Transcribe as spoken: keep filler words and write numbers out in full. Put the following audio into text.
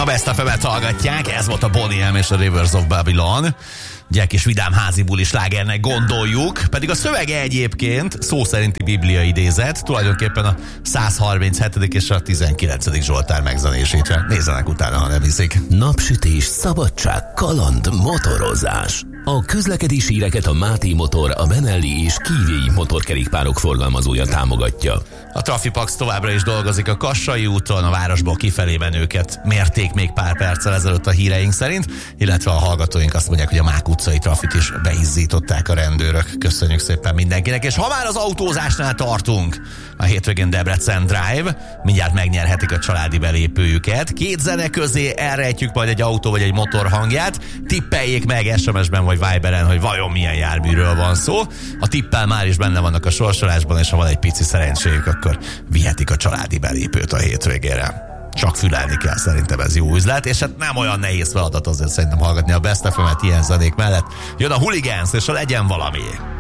Best ef emet hallgatják, ez volt a Boney M és a Rivers of Babylon. Ugye kis vidám házi buli slágernek gondoljuk, pedig a szövege egyébként szó szerinti biblia idézet, tulajdonképpen a száz harminchetedik és a tizenkilencedik Zsoltár megzenésítve. Nézzenek utána, ha nem hiszik. Napsütés, szabadság, kaland, motorozás. A közlekedési híreket a Máté Motor, a Benelli és Kívéi motorkerékpárok forgalmazója támogatja. A Trafipax továbbra is dolgozik a Kassai úton, a városból kifelé menőket mérték még pár perccel ezelőtt a híreink szerint, illetve a hallgatóink azt mondják, hogy a Mák utcai trafit is beizzították a rendőrök. Köszönjük szépen mindenkinek, és ha már az autózásnál tartunk, a hétvégén Debrecen Drive, mindjárt megnyerhetik a családi belépőjüket. Két zene közé elrejtjük majd egy autó vagy egy motor hangját, tippeljék meg es em es-ben vagy Viberen, hogy vajon milyen járműről van szó. A tippel már is benne vannak a sorsolásban, és ha van egy pici szerencséjük, akkor vihetik a családi belépőt a hétvégére. Csak fülelni kell, szerintem ez jó üzlet, és hát nem olyan nehéz feladat azért szerintem hallgatni a Best ef emet ilyen zenék mellett. Jön a Hooligans, és a Legyen valami.